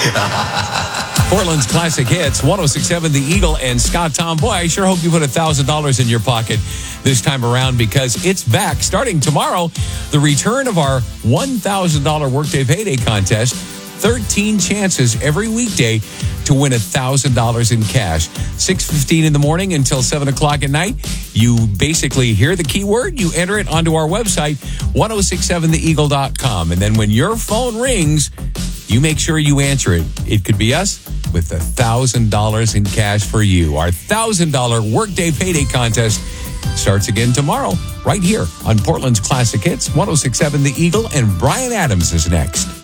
Portland's Classic Hits, 106.7 The Eagle and Scott Tom. Boy, I sure hope you put $1,000 in your pocket this time around because it's back. Starting tomorrow, the return of our $1,000 Workday Payday Contest. 13 chances every weekday to win $1,000 in cash. 6:15 in the morning until 7 o'clock at night. You basically hear the keyword, you enter it onto our website, 1067theeagle.com. And then when your phone rings, you make sure you answer it. It could be us with $1,000 in cash for you. Our $1,000 Workday Payday Contest starts again tomorrow, right here on Portland's Classic Hits, 1067 The Eagle, and Brian Adams is next.